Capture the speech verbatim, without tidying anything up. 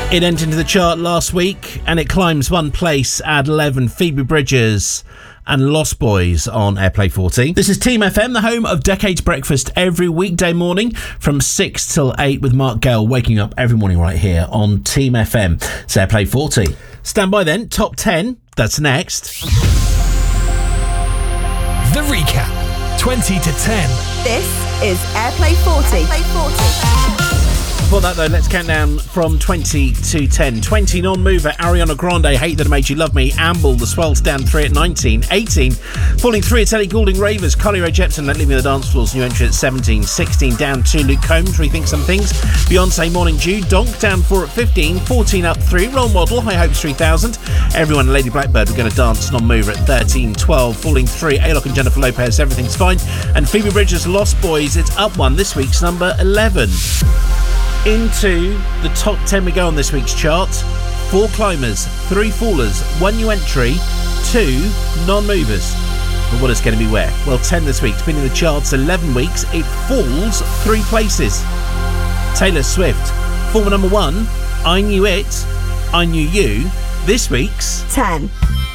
It entered into the chart last week and it climbs one place at eleven. Phoebe Bridgers and Lost Boys on Airplay forty. This is Team F M, the home of Decades Breakfast, every weekday morning from six till eight with Mark Gale waking up every morning right here on Team F M. It's Airplay forty. Stand by then, top ten, that's next. The recap, twenty to ten. This is Airplay forty. Airplay forty. Before that, though, let's count down from twenty to ten. twenty, Non-Mover, Ariana Grande, Hate That I Made You Love Me. Amble, The Swells, down three at nineteen. eighteen, falling three at Ellie Goulding, Ravers. Carly Rae Jepsen, Let Leave Me on the Dance Floors, new entry at seventeen. sixteen, down two, Luke Combs, Rethink Some Things. Beyonce, Morning Dew. Donk, down four at fifteen. fourteen, up three, Role Model, High Hopes three thousand. Everyone and Lady Blackbird, We're Gonna Dance, Non-Mover at thirteen. twelve, falling three, A-Lock and Jennifer Lopez, Everything's Fine. And Phoebe Bridgers, Lost Boys, it's up one, this week's number eleven. Into the top ten we go on this week's chart. Four climbers, three fallers, one new entry, two non-movers. But what is going to be where? Well, ten this week. It's been in the charts eleven weeks. It falls three places. Taylor Swift, former number one, I Knew It, I Knew You. This week's ten.